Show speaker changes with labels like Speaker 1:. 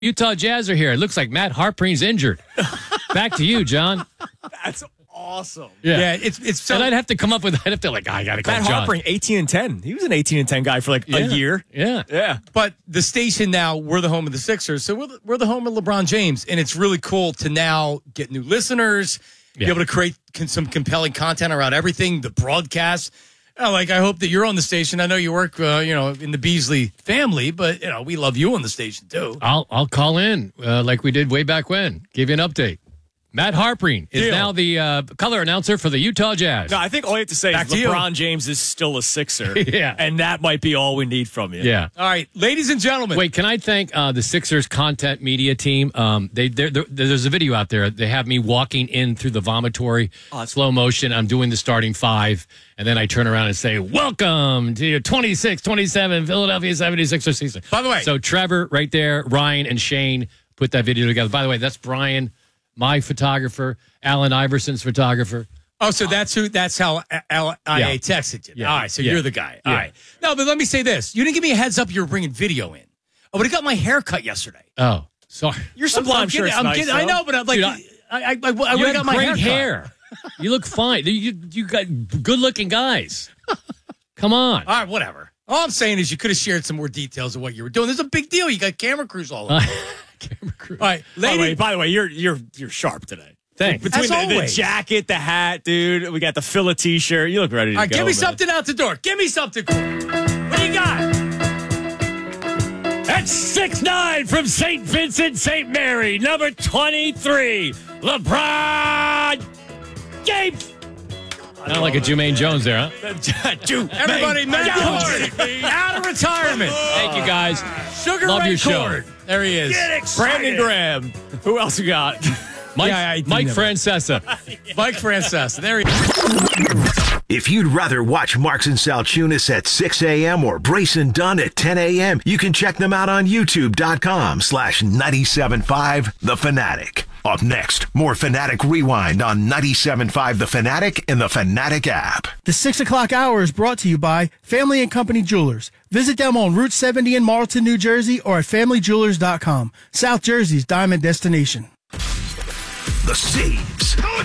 Speaker 1: Utah Jazz are here. It looks like Matt Harpring's injured. Back to you, John.
Speaker 2: That's awesome.
Speaker 1: Yeah,
Speaker 2: it's so.
Speaker 1: And I'd have to come up with. I'd have to I got to call
Speaker 2: Matt
Speaker 1: John.
Speaker 2: Harpring, 18-10. He was an 18-10 guy for like a year.
Speaker 1: Yeah.
Speaker 3: But the station now, we're the home of the Sixers, so we're the home of LeBron James, and it's really cool to now get new listeners, be able to create some compelling content around everything, the broadcast. I hope that you're on the station. I know you work, in the Beasley family, but we love you on the station too.
Speaker 1: I'll call in like we did way back when. Give you an update. Matt Harpring is now the color announcer for the Utah Jazz.
Speaker 2: No, I think all you have to say is LeBron James is still a Sixer.
Speaker 1: Yeah.
Speaker 2: And that might be all we need from you.
Speaker 1: Yeah.
Speaker 3: All right, ladies and gentlemen.
Speaker 1: Wait, can I thank the Sixers content media team? There's a video out there. They have me walking in through the vomitory, slow motion. I'm doing the starting five, and then I turn around and say, welcome to your 26-27 Philadelphia 76ers season.
Speaker 3: By the way.
Speaker 1: So Trevor right there, Ryan and Shane put that video together. By the way, that's Brian, my photographer, Allen Iverson's photographer.
Speaker 3: Oh, so that's how LIA texted you.
Speaker 1: Yeah.
Speaker 3: All right, so you're the guy. All right. No, but let me say this. You didn't give me a heads up you were bringing video in. I would have got my hair cut yesterday.
Speaker 1: Oh, sorry.
Speaker 2: Your Sublime shirt's nice,
Speaker 3: kidding. I know, but I'm like,
Speaker 1: Dude,
Speaker 3: I would
Speaker 1: You
Speaker 3: have
Speaker 1: have
Speaker 3: got my
Speaker 1: great
Speaker 3: hair cut.
Speaker 1: hair. You look fine. You got good-looking guys. Come on.
Speaker 3: All right, whatever. All I'm saying is you could have shared some more details of what you were doing. There's a big deal. You got camera crews all over.
Speaker 1: Camera crew.
Speaker 3: All right,
Speaker 2: By the way, you're sharp today.
Speaker 1: Thanks.
Speaker 2: Between the
Speaker 3: always.
Speaker 2: jacket, the hat, dude, we got the Phila t-shirt. You look ready to
Speaker 3: All right,
Speaker 2: go.
Speaker 3: give me
Speaker 2: man.
Speaker 3: something out the door. Give me something. What do you got?
Speaker 1: That's 6'9" from St. Vincent, St. Mary, number 23, LeBron James. Kind of like a Jermaine Jones there, huh?
Speaker 3: Everybody, Matt Cord, out of retirement.
Speaker 1: Thank you, guys.
Speaker 3: Sugar
Speaker 1: Love
Speaker 3: Ray
Speaker 1: your show.
Speaker 3: Cord. There he is.
Speaker 2: Brandon Graham. Who else you got?
Speaker 1: Mike Francesa.
Speaker 3: Mike Francesa. There he is.
Speaker 4: If you'd rather watch Marks and Salchunas at 6 a.m. or Brace and Dunn at 10 a.m., you can check them out on youtube.com/975 The Fanatic. Up next, more Fanatic Rewind on 97.5 The Fanatic and the Fanatic app.
Speaker 5: The 6 o'clock hour is brought to you by Family & Company Jewelers. Visit them on Route 70 in Marlton, New Jersey, or at FamilyJewelers.com, South Jersey's diamond destination.
Speaker 4: The Saves.